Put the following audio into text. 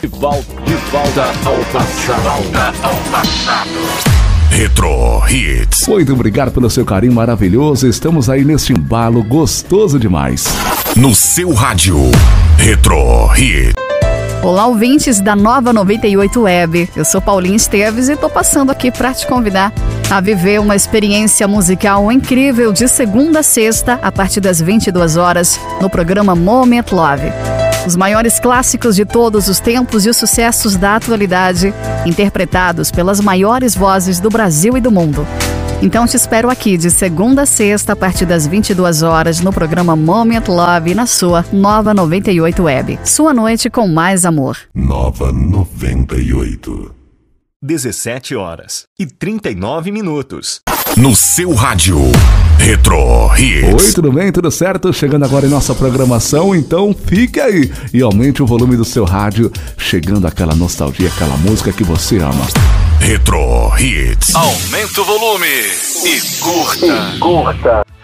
De volta ao passado. Retro Hits. Muito obrigado pelo seu carinho maravilhoso. Estamos aí neste embalo gostoso demais. No seu rádio, Retro Hits. Olá, ouvintes da Nova 98 Web. Eu sou Paulinha Esteves e tô passando aqui para te convidar a viver uma experiência musical incrível de segunda a sexta, a partir das 22 horas, no programa Moment Love. Os maiores clássicos de todos os tempos e os sucessos da atualidade, interpretados pelas maiores vozes do Brasil e do mundo. Então te espero aqui de segunda a sexta, a partir das 22 horas, no programa Moment Love, na sua Nova 98 Web. Sua noite com mais amor. Nova 98. 17h39. No seu rádio, Retro Hits. Oi, tudo bem? Tudo certo? Chegando agora em nossa programação, então fique aí e aumente o volume do seu rádio, chegando aquela nostalgia, aquela música que você ama. Retro Hits. Aumenta o volume e curta.